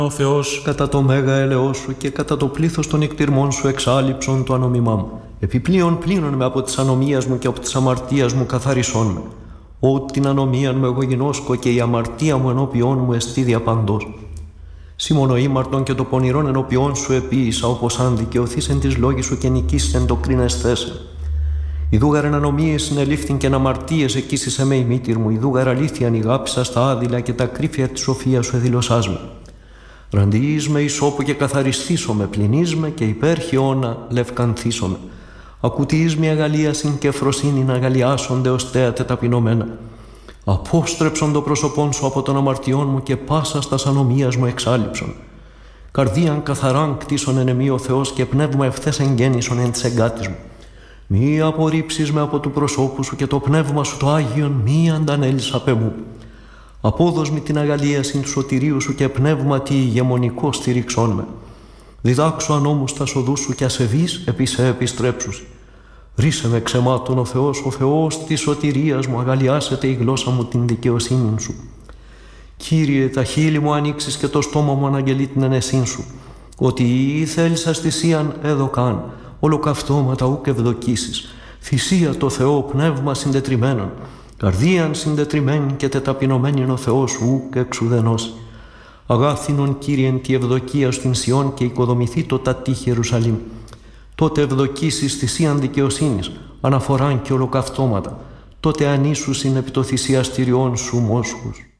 Ο Θεός κατά το μέγα έλεος σου και κατά το πλήθος των εκτιρμών σου εξάλληψον το ανομιμά μου. Επιπλέον πλύνον με από της ανομίας μου και από της αμαρτίας μου καθαρισόν με. Ό την ανομίαν μου εγώ γινώσκω και η αμαρτία μου ενώπιόν μου εστί διαπαντός. Σίμωνο ήμαρτον και το πονηρόν ενώπιόν σου επίησα, όπως αν δικαιωθείς εν της λόγης σου και νικήσεις εν το κρίνεσθέσαι. Ιδούγαρ εν ανομίες συνελήφθην και εν αμαρτίες εκείσισε με η μήτηρ μου, ιδούγαρ αλήθειαν ηγάπησα στα άδειλα και τα κρύφια της σοφίας σου εδηλωσάς με. Ραντιείς με ισόπου και καθαριστήσω με, πληνείς με και υπέρ χιώνα λευκανθήσω με. Ακουτείς με αγαλίασιν και φροσύνην αγαλιάσονται ως θέατε ταπεινωμένα. Απόστρεψον το πρόσωπόν σου από των αμαρτιών μου και πάσα στας ανομίας μου εξάλληψον. Καρδίαν καθαράν κτίσον εν εμεί ο Θεός και πνεύμα ευθές εγγέννησον εν της εγκάτης μου. Μη απορρίψεις με από του προσώπου σου και το πνεύμα σου το Άγιον μη αντανέλεις απ' εμού. Απόδος με την αγαλίασιν του σωτηρίου σου και πνεύματι ηγεμονικό στηρίξον με. Διδάξου ανώμους τα σοδούς σου και ασεβείς επί σε επιστρέψους. Ρίσε με ξεμάτων ο Θεός της σωτηρίας μου, αγαλιάσετε η γλώσσα μου την δικαιοσύνη σου. Κύριε, τα χείλη μου ανοίξεις και το στόμα μου αναγγελεί την ενεσύν σου. Ότι ή θέλησας θυσίαν έδωκαν, ολοκαυτώματα ούκ ευδοκίσεις. Θυσία το Θεό πνεύμα συντετριμένον. Καρδίαν συντετριμένη και τεταπεινωμένη ο Θεός ούκ εξουδενώσει. Αγάθινον Κύριεν τη ευδοκία στην Σιών και οικοδομηθεί το τατή Ιερουσαλήμ. Τότε ευδοκίσεις θυσίαν δικαιοσύνης, αναφοράν και ολοκαυτώματα. Τότε ανήσουσιν επί το θυσιαστηριών σου μόσχους.